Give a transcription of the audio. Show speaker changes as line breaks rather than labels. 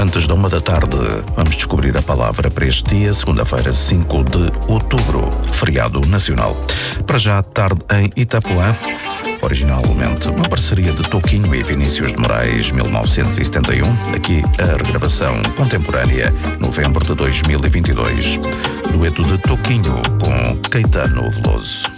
antes da 1 da tarde. Vamos descobrir a palavra para este dia, segunda-feira, 5 de outubro, feriado nacional. Para já, tarde em Itapuã. Originalmente uma parceria de Toquinho e Vinícius de Moraes, 1971. Aqui a regravação contemporânea, novembro de 2022. Dueto de Toquinho com Caetano Veloso.